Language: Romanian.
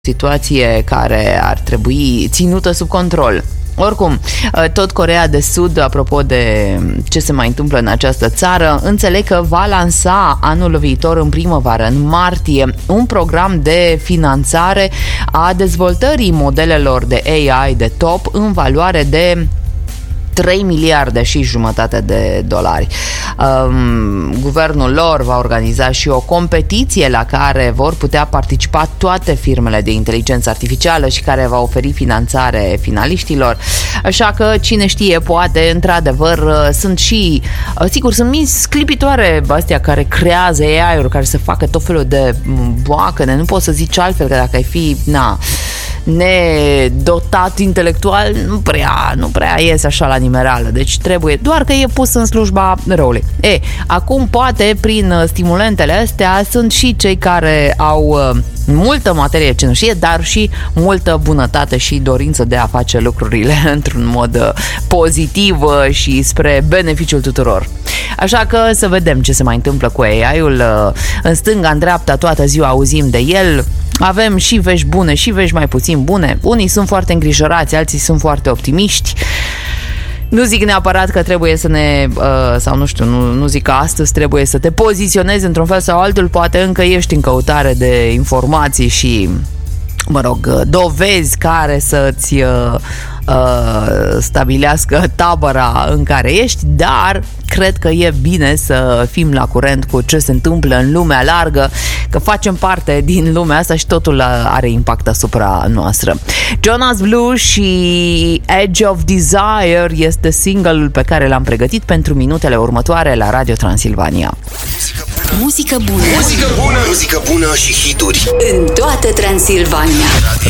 situație care ar trebui ținută sub control. Oricum, tot Coreea de Sud, apropo de ce se mai întâmplă în această țară, înțeleg că va lansa anul viitor în primăvară, în martie, un program de finanțare a dezvoltării modelelor de AI de top în valoare de 3 miliarde și jumătate de dolari. Guvernul lor va organiza și o competiție la care vor putea participa toate firmele de inteligență artificială și care va oferi finanțare finaliștilor. Așa că cine știe, poate într-adevăr sunt și, sigur, sunt minți sclipitoare astea care creează AI-uri, care să facă tot felul de boacăne. Nu poți să zici altfel, că dacă ai fi nedotat intelectual, nu prea iese așa la nimereală. Deci trebuie, doar că e pus în slujba răului. Acum poate prin stimulentele astea sunt și cei care au multă materie cenușie, dar și multă bunătate și dorință de a face lucrurile într-un mod pozitiv și spre beneficiul tuturor. Așa că să vedem ce se mai întâmplă cu AI-ul. În stânga, în dreapta, toată ziua auzim de el. Avem și vești bune și vești mai puțin bune. Unii sunt foarte îngrijorați, alții sunt foarte optimiști. Nu zic neapărat că trebuie să ne, sau nu știu, nu zic că astăzi trebuie să te poziționezi într-un fel sau altul, poate încă ești în căutare de informații și, dovezi care să-ți stabilească tabăra în care ești, dar cred că e bine să fim la curent cu ce se întâmplă în lumea largă, că facem parte din lumea asta și totul are impact asupra noastră. Jonas Blue și Edge of Desire este single-ul pe care l-am pregătit pentru minutele următoare la Radio Transilvania. Muzică bună. Muzică bună și hituri în toată Transilvania.